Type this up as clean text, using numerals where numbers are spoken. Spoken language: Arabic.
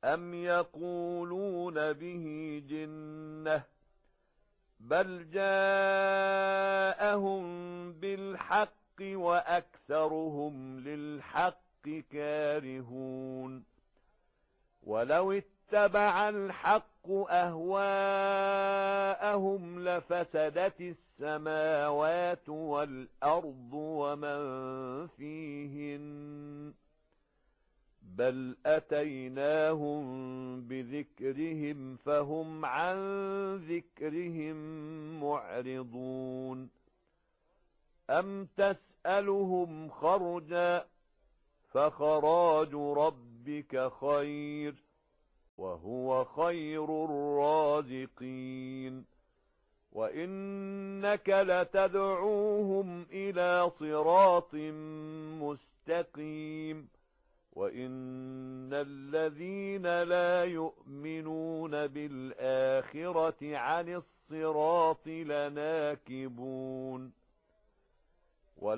أم يقولون به جنة بل جاءهم بالحق وأكثرهم للحق كارهون ولو اتبع الحق أهواءهم لفسدت السماوات والأرض ومن فيهن بل أتيناهم بذكرهم فهم عن ذكرهم معرضون أم تسألهم خرجا فخراج ربك خير وهو خير الرازقين وإنك لتدعوهم إلى صراط مستقيم وإن الذين لا يؤمنون بالآخرة عن الصراط لناكبون